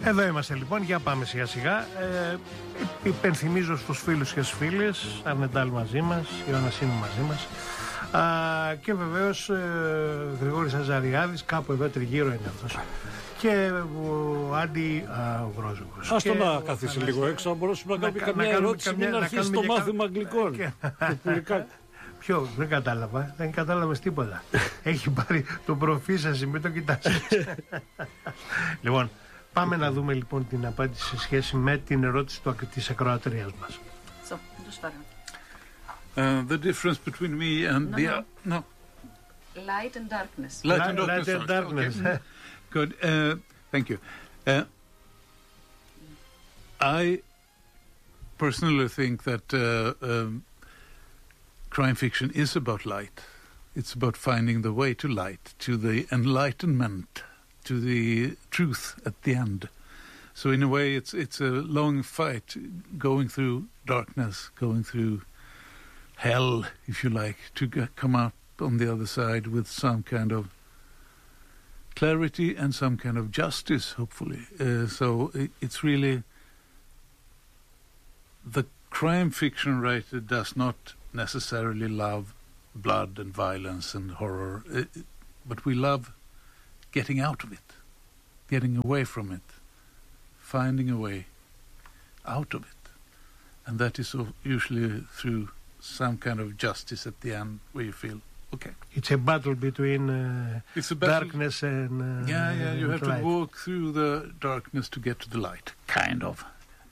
Εδώ είμαστε λοιπόν, για πάμε σιγά σιγά. Υπενθυμίζω στους φίλους και στις φίλες, Αρνεντάλ μαζί μας, Ιωνασίνου μαζί μας, και βεβαίως Γρηγόρης Αζαριάδης, κάπου εδώ τριγύρω είναι αυτός, και ο Άντι Βρόζικος. Ας το να καθίσει λίγο έξω, αν μπορούσαμε να κάνουμε καμιά ερώτηση, μην αρχίσει το μάθημα αγγλικών. Ποιο, δεν κατάλαβα, δεν κατάλαβες τίποτα. Έχει πάρει το προφίλ σας, μην το κοιτάξεις. Λοιπόν, πάμε να δούμε λοιπόν την απάντηση σε σχέση με την ερώτηση της ακροατρίας μας. The difference between me and no. Light and darkness. Light and darkness. Okay. Good. Thank you. I personally think that crime fiction is about light. It's about finding the way to light, to the enlightenment, to the truth at the end. So in a way, it's a long fight, going through darkness, going through hell, if you like, to come out on the other side with some kind of clarity and some kind of justice, hopefully. So it's really, the crime fiction writer does not necessarily love blood and violence and horror, but we love getting out of it, getting away from it, finding a way out of it. And that is usually through some kind of justice at the end where you feel, okay. It's a battle between darkness and you have light. to walk through the darkness to get to the light, kind of.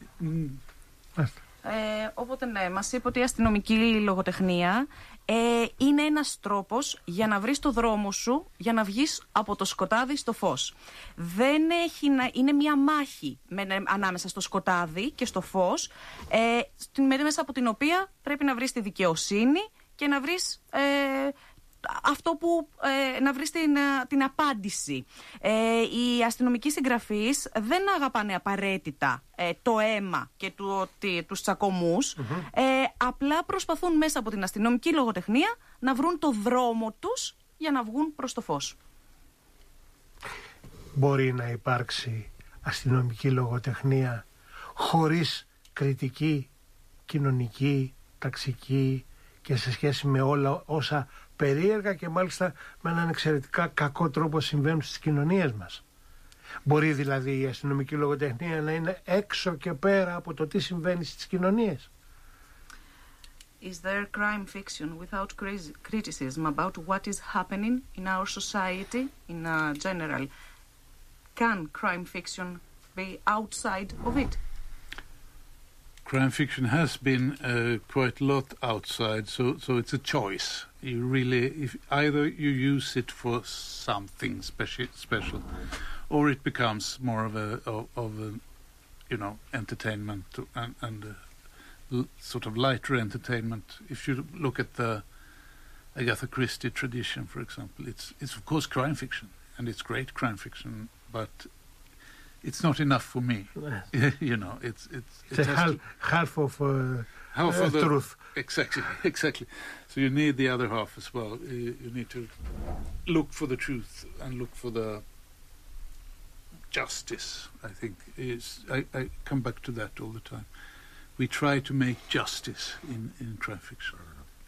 Οπότε ναι, μας είπε ότι η αστυνομική λογοτεχνία είναι ένας τρόπος για να βρεις το δρόμο σου, για να βγεις από το σκοτάδι στο φως. Είναι μια μάχη ανάμεσα στο σκοτάδι και στο φως, μέσα από την οποία πρέπει να βρεις τη δικαιοσύνη και να βρεις αυτό που να βρεις την απάντηση. Οι αστυνομικοί συγγραφείς δεν αγαπάνε απαραίτητα το αίμα και τους τσακωμούς, απλά προσπαθούν μέσα από την αστυνομική λογοτεχνία να βρουν το δρόμο τους για να βγουν προς το φως. Μπορεί να υπάρξει αστυνομική λογοτεχνία χωρίς κριτική, κοινωνική, ταξική και σε σχέση με όλα όσα περίεργα και μάλιστα με έναν εξαιρετικά κακό τρόπο συμβαίνουν στις κοινωνίες μας? Μπορεί δηλαδή η αστυνομική λογοτεχνία να είναι έξω και πέρα από το τι συμβαίνει στις κοινωνίες? Is there crime fiction without criticism about what is happening in our society in general? Can crime fiction be outside of it? Crime fiction has been quite a lot outside, so it's a choice. You really, if either you use it for something special, or it becomes more of a entertainment and sort of lighter entertainment. If you look at the Agatha Christie tradition, for example, it's of course crime fiction, and it's great crime fiction, but it's not enough for me. It's half of the truth. Exactly. So you need the other half as well. You need to look for the truth and look for the justice. I think I come back to that all the time. We try to make justice in crime fiction.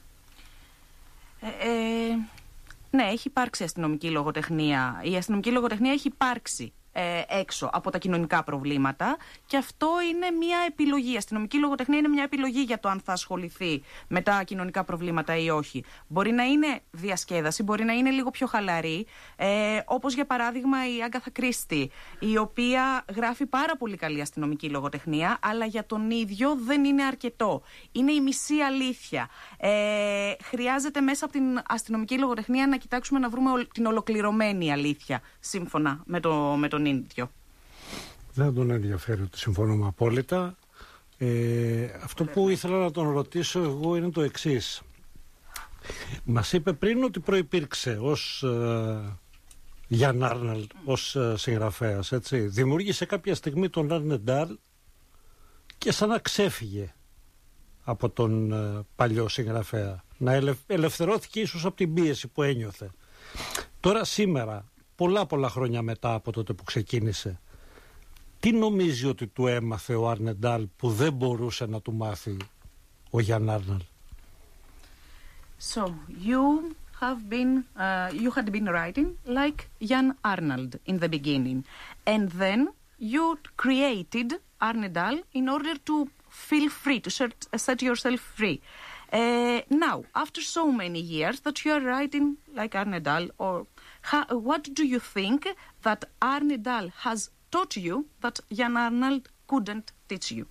Ναι, έχει υπάρξει αστυνομική λογοτεχνία. Η αστυνομική λογοτεχνία έχει υπάρξει έξω από τα κοινωνικά προβλήματα και αυτό είναι μια επιλογή. Η αστυνομική λογοτεχνία είναι μια επιλογή για το αν θα ασχοληθεί με τα κοινωνικά προβλήματα ή όχι. Μπορεί να είναι διασκέδαση, μπορεί να είναι λίγο πιο χαλαρή, όπως για παράδειγμα η Άγκαθα Κρίστη, η οποία γράφει πάρα πολύ καλή αστυνομική λογοτεχνία, αλλά για τον ίδιο δεν είναι αρκετό. Είναι η μισή αλήθεια. Χρειάζεται μέσα από την αστυνομική λογοτεχνία να κοιτάξουμε να βρούμε την ολοκληρωμένη αλήθεια, σύμφωνα με τον ίδιο. Δεν τον ενδιαφέρει ότι συμφωνούμε απόλυτα. Αυτό που ήθελα να τον ρωτήσω εγώ είναι το εξής. Μας είπε πριν ότι προϋπήρξε ως Γιάν Άρνελτ, ως συγγραφέας, έτσι. Δημιούργησε κάποια στιγμή τον Αρνεντάλ και σαν να ξέφυγε από τον παλιό συγγραφέα. Να ελευθερώθηκε ίσως από την πίεση που ένιωθε. Τώρα σήμερα, πολλά χρόνια μετά από τότε που ξεκίνησε, Τι νομίζει ότι του έμαθε ο Αρνεντάλ που δεν μπορούσε να του μάθει ο Γιάν Άρναλ? So, you had been writing like Jan Arnold in the beginning. And then you created Arnedal in order to feel free, to set yourself free. Now, after so many years that you are writing like Arnedal, or what do you think that Arnedal has taught you that Jan Arnold couldn't teach you?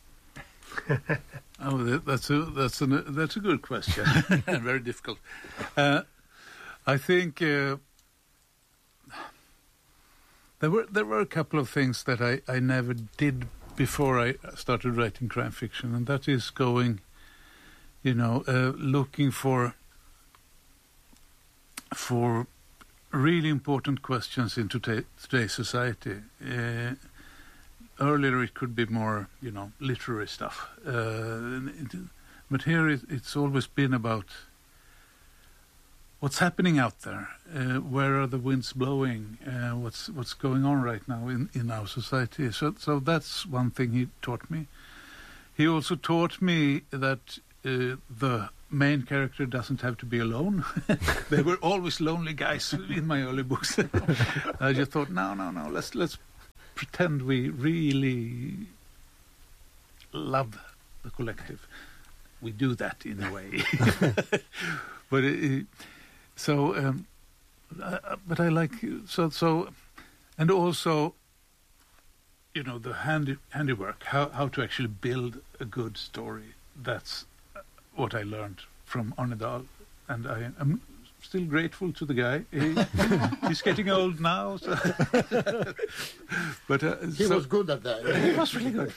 Oh, that's a good question. Very difficult. I think there were a couple of things that I never did before I started writing crime fiction, and that is going, looking for really important questions in today's society. Earlier it could be more, literary stuff. But here it's always been about what's happening out there. Where are the winds blowing? What's going on right now in our society? So that's one thing he taught me. He also taught me that the main character doesn't have to be alone. They were always lonely guys in my early books. I just thought, no, let's pretend we really love the collective. We do that in a way. But but I like so, and also, the handiwork, how to actually build a good story. That's what I learned from Arnedal, and I am still grateful to the guy. He's getting old now, so but he was good at that. He was really good.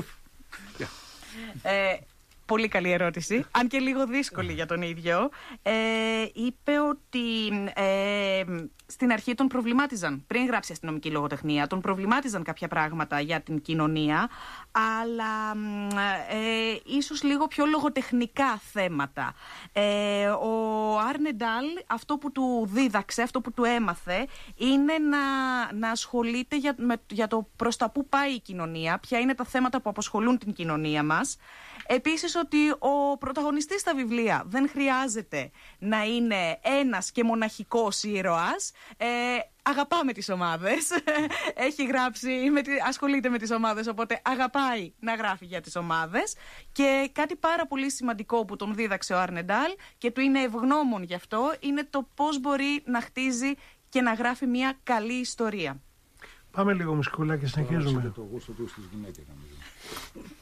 Yeah. Πολύ καλή ερώτηση, αν και λίγο δύσκολη για τον ίδιο. Είπε ότι στην αρχή τον προβλημάτιζαν, πριν γράψει αστυνομική λογοτεχνία, τον προβλημάτιζαν κάποια πράγματα για την κοινωνία, αλλά ίσως λίγο πιο λογοτεχνικά θέματα. Ο Αρνεντάλ, αυτό που του δίδαξε, αυτό που του έμαθε, είναι να ασχολείται για το προς τα που πάει η κοινωνία, ποια είναι τα θέματα που απασχολούν την κοινωνία μας. Επίσης ότι ο πρωταγωνιστής στα βιβλία δεν χρειάζεται να είναι ένας και μοναχικός ήρωας. Αγαπάμε τις ομάδες. Έχει γράψει, ασχολείται με τις ομάδες, οπότε αγαπάει να γράφει για τις ομάδες. Και κάτι πάρα πολύ σημαντικό που τον δίδαξε ο Αρνεντάλ και του είναι ευγνώμων γι' αυτό, είναι το πώς μπορεί να χτίζει και να γράφει μια καλή ιστορία. Πάμε λίγο μουσικούλα και συνεχίζουμε. Το γούστο του στις γυναίκες, νομίζω.